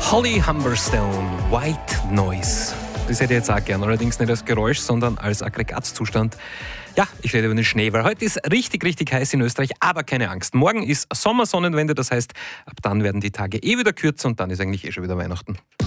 Holly Humberstone, White Noise. Das hätte ich jetzt auch gern, allerdings nicht als Geräusch, sondern als Aggregatzustand. Ja, ich rede über den Schnee, weil heute ist richtig, richtig heiß in Österreich, aber keine Angst. Morgen ist Sommersonnenwende, das heißt, ab dann werden die Tage wieder kürzer und dann ist eigentlich schon wieder Weihnachten.